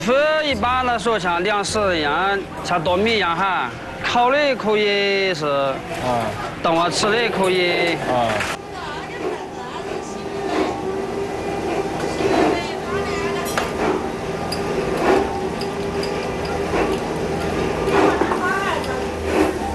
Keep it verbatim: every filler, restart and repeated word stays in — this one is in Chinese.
是一般来说像粮食一样，像糯米一样哈，烤的可以是，啊，炖啊吃的可以，啊。